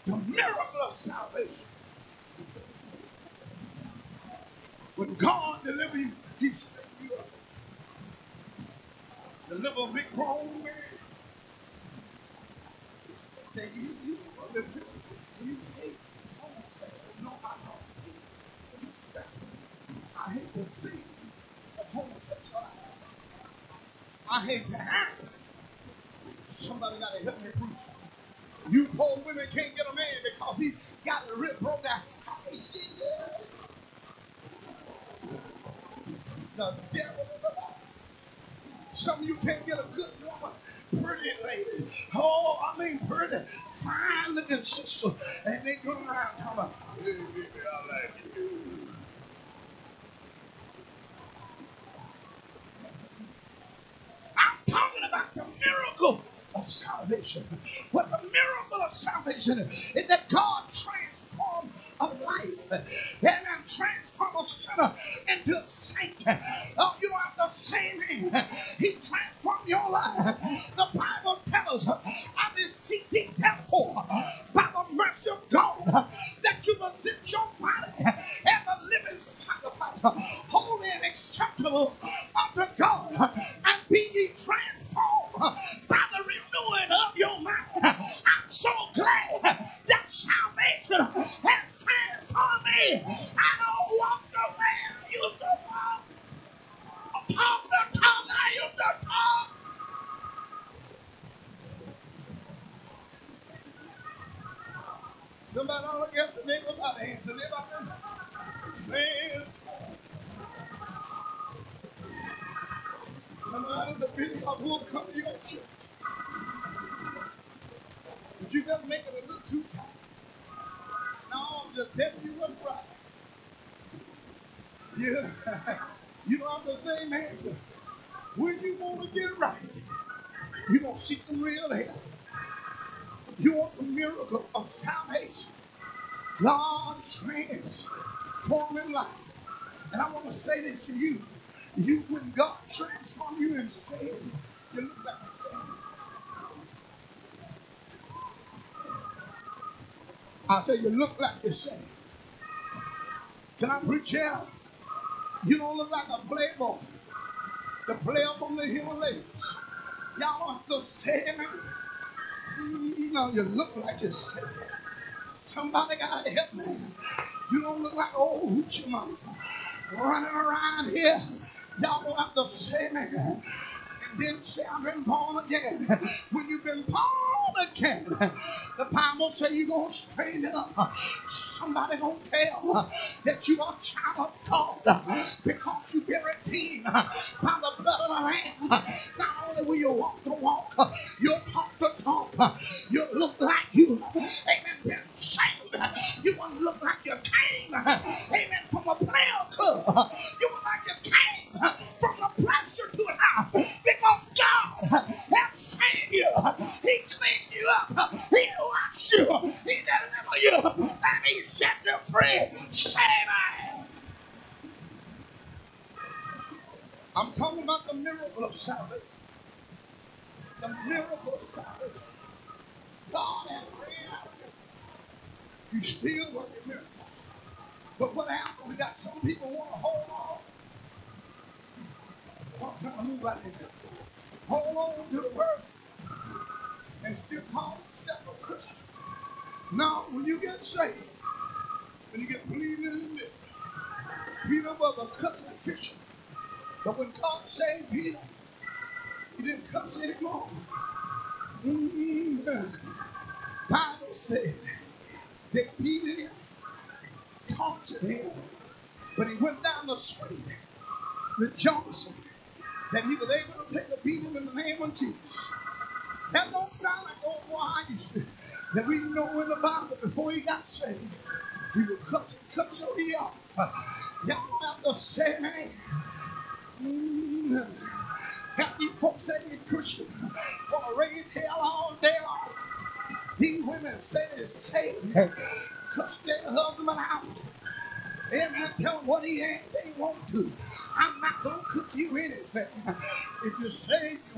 The miracle of salvation. When God delivers you, He sets you up. Deliver a big grown man. Say, you hate homosexuals. No, I don't. I hate the sin of homosexuality. I hate to have it. Somebody got to help me preach. You poor women can't get a man because he got the rib broke down. Hey, she good. The devil is alive. Some of you can't get a good woman. Pretty lady. Oh, I mean pretty, fine looking sister. And they go around talking about, hey, baby, I like you. I'm talking about the miracle of salvation. What the miracle of salvation is that God transformed a life and transform a sinner into a saint. Oh, you don't have to say anything. He transformed your life. The Bible tells us, I beseech thee therefore, by the mercy of God, that you present your body as a living sacrifice, holy and acceptable unto God, and be ye transformed by the renewing of your mind. I'm so glad that salvation has transformed me. I don't walk the way I used to walk. Talk the talk I used to talk. Somebody ought to get the neighbor by the hands. The neighbor man. Somebody's a big God will come to your church. But you got to make it a little too tight. No, I'm just telling you what's right. Yeah. You don't have to say, man, when you want to get it right, you're going to seek the real help. You want the miracle of salvation. God transforming life. And I want to say this to you. When God transforms you and saves you, you look like a saint. I say you look like you're saved. Can I preach here? You don't look like a playboy. The player from the Himalayas. Y'all don't have to say anything. You know, you look like you're saved. Somebody got to help me. You don't look like old hoochie mama running around here. Y'all don't have to say anything. And then say, I've been born again. When you've been born again, the Bible says you're going to straighten up. Somebody going to tell that you are a child of God because you've been redeemed by the blood of the Lamb. Not only will you walk the walk, you'll talk the talk. You look like you, amen, been saved. You won't look like you came, amen, from a player club. You look like you came from the pleasure to an house. Because God has saved you. He cleaned you up. He washed you. He delivered you. And He set you free. Say amen. I'm talking about the miracle of salvation. The miracle of salvation. God has created you. You still working miracles. But what happened? We got some people want to hold on. I'm trying to move right into it. Hold on to the word and still call themselves a Christian. Now, when you get saved, when you get bleeding in the middle, Peter was a cussing fisherman. But when God saved Peter, He didn't cuss anymore. The Bible said they beat him, taunted him, but he went down the street rejoicing that he was able to take a beating in the name of Jesus. That don't sound like old boy I used to. That we know in the Bible before he got saved, he would cut your ear off. Y'all have to say, man. Got these folks say they're Christian, want to raise hell all day long. These women say they're saved, cuss their husband out. Amen. Tell them what he ain't they want to. I'm not going to cook you anything. If you say